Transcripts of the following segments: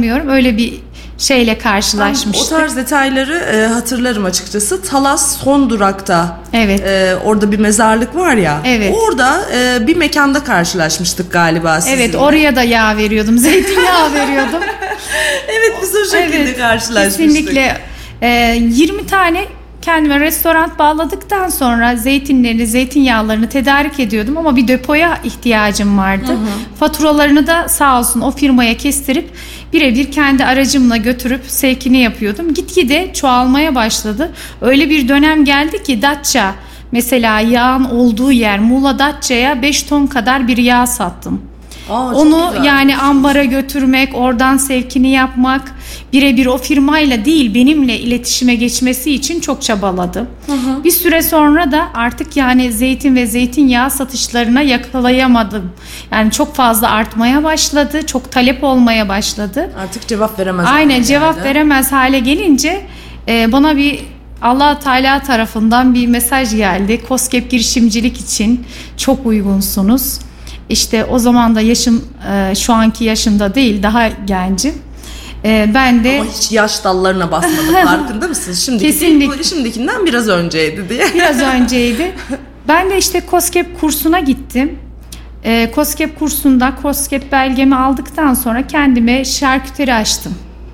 hatırlamıyorum. Öyle bir şeyle karşılaşmıştık. O tarz detayları hatırlarım açıkçası. Talas son durakta. Evet. Orada bir mezarlık var ya. Evet. Orada bir mekanda karşılaşmıştık galiba sizinle. Evet, oraya da yağ veriyordum. Zeytinyağı veriyordum. Evet, biz o şekilde karşılaşmıştık. Kesinlikle. 20 tane kendime restoran bağladıktan sonra zeytinlerini, zeytinyağlarını tedarik ediyordum ama bir depoya ihtiyacım vardı. Faturalarını da sağ olsun o firmaya kestirip birebir kendi aracımla götürüp sevkini yapıyordum. Gitgide çoğalmaya başladı. Öyle bir dönem geldi ki Datça, mesela yağın olduğu yer Muğla Datça'ya 5 ton kadar bir yağ sattım. Onu yani ambara götürmek, oradan sevkini yapmak, birebir o firmayla değil benimle iletişime geçmesi için çok çabaladım. Bir süre sonra da artık yani zeytin ve zeytinyağı satışlarına yakalayamadım. Yani çok fazla artmaya başladı, çok talep olmaya başladı. Artık cevap veremez. Aynen, cevap veremez hale gelince bana bir Allah Teala tarafından bir mesaj geldi. KOSGEB girişimcilik için çok uygunsunuz. İşte o zaman da yaşım şu anki yaşımda değil, daha gencim. Ben de... Ama hiç yaş dallarına basmadım, farkında mısınız? Şimdikinden biraz önceydi diye. Biraz önceydi. Ben de işte KOSGEB kursuna gittim. KOSGEB kursunda KOSGEB belgemi aldıktan sonra kendime şarküteri açtım.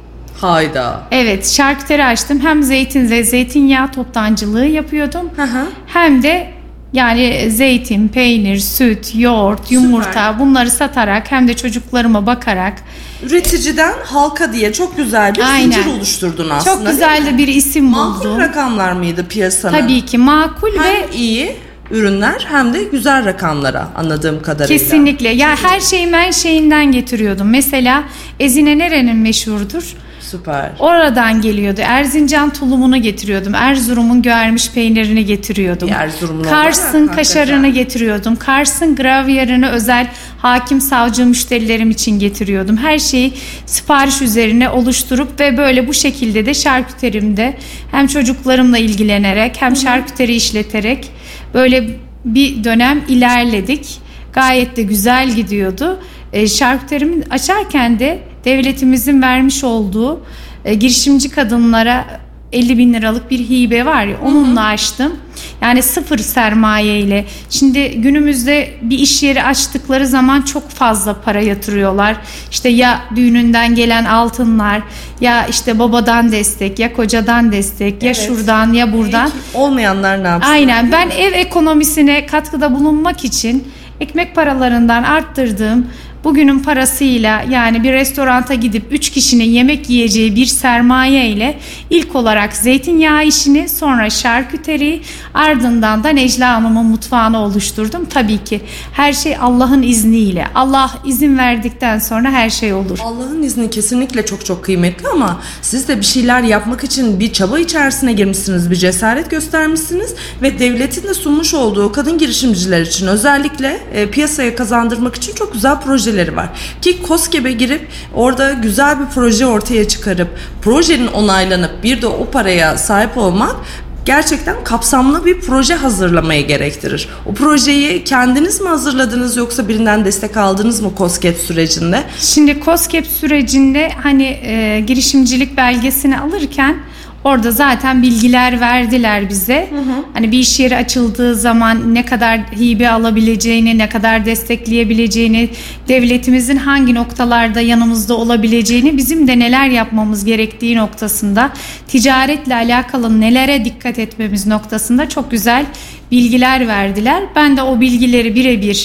Hayda. Evet, şarküteri açtım. Hem zeytin ve zeytinyağı toptancılığı yapıyordum. Hem de yani zeytin, peynir, süt, yoğurt, yumurta bunları satarak hem de çocuklarıma bakarak. Üreticiden halka diye çok güzel bir zincir oluşturdun aslında. Çok güzel de bir isim buldum. Makul rakamlar mıydı piyasanın? Tabii ki makul hem iyi ürünler hem de güzel rakamlara anladığım kadarıyla. Kesinlikle. Ya her şeyi menşeinden getiriyordum. Mesela Ezine nerenin meşhurdur? Süper. Oradan geliyordu. Erzincan tulumunu getiriyordum. Erzurum'un göğermiş peynirini getiriyordum. Kars'ın kaşarını getiriyordum. Kars'ın gravyerini özel hakim savcı müşterilerim için getiriyordum. Her şeyi sipariş üzerine oluşturup ve böyle bu şekilde de şarküterimde hem çocuklarımla ilgilenerek hem şarküteri işleterek böyle bir dönem ilerledik. Gayet de güzel gidiyordu. Şarküterimi açarken de devletimizin vermiş olduğu girişimci kadınlara 50.000 liralık bir hibe var ya, onunla açtım. Yani sıfır sermaye ile. Şimdi günümüzde bir iş yeri açtıkları zaman çok fazla para yatırıyorlar. İşte ya düğününden gelen altınlar, ya işte babadan destek, ya kocadan destek, ya şuradan ya buradan. Olmayanlar ne yapsın? Aynen, ben ev ekonomisine katkıda bulunmak için ekmek paralarından arttırdığım bugünün parasıyla yani bir restoranta gidip 3 kişinin yemek yiyeceği bir sermaye ile ilk olarak zeytinyağı işini, sonra şarküteri, ardından da Necla Hanım'ın mutfağını oluşturdum. Tabii ki her şey Allah'ın izniyle. Allah izin verdikten sonra her şey olur. Allah'ın izni kesinlikle çok çok kıymetli ama siz de bir şeyler yapmak için bir çaba içerisine girmişsiniz, bir cesaret göstermişsiniz ve devletin de sunmuş olduğu kadın girişimciler için özellikle piyasaya kazandırmak için çok güzel projeler var. Ki KOSGEB'e girip orada güzel bir proje ortaya çıkarıp projenin onaylanıp bir de o paraya sahip olmak gerçekten kapsamlı bir proje hazırlamayı gerektirir. O projeyi kendiniz mi hazırladınız yoksa birinden destek aldınız mı KOSGEB sürecinde? Şimdi KOSGEB sürecinde hani girişimcilik belgesini alırken orada zaten bilgiler verdiler bize. Hani bir iş yeri açıldığı zaman ne kadar hibe alabileceğini, ne kadar destekleyebileceğini, devletimizin hangi noktalarda yanımızda olabileceğini, bizim de neler yapmamız gerektiği noktasında, ticaretle alakalı nelere dikkat etmemiz noktasında çok güzel bilgiler verdiler. Ben de o bilgileri birebir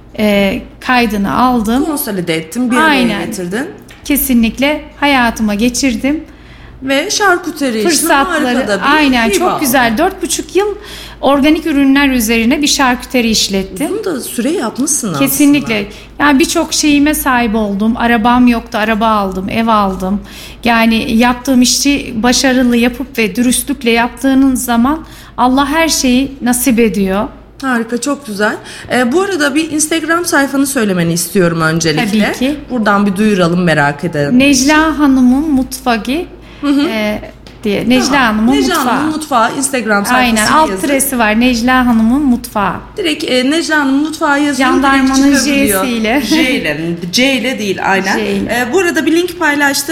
kaydını aldım. Konsolide ettim, bir araya getirdin. Kesinlikle hayatıma geçirdim. Ve şarküteri fırsatları aynen çok güzel. 4,5 yıl organik ürünler üzerine bir şarküteri işlettim. Bunu da süre yapmışsın kesinlikle aslında. Yani birçok şeyime sahip oldum. Arabam yoktu, araba aldım, ev aldım. Yani yaptığım işi başarılı yapıp ve dürüstlükle yaptığınız zaman Allah her şeyi nasip ediyor. Harika, çok güzel. Bu arada bir Instagram sayfanı söylemeni istiyorum öncelikle. Tabii ki. Buradan bir duyuralım, merak edelim. Necla Hanım'ın mutfağı diye. Necla Hanım'ın mutfağı Instagram sayfasını yazın. Aynen, alt tiresi var. Necla Hanım'ın mutfağı. Direkt Necla Hanım'ın mutfağı yazıyor. Jandarmanın J'siyle. C ile değil, aynen. Bu arada bir link paylaştım.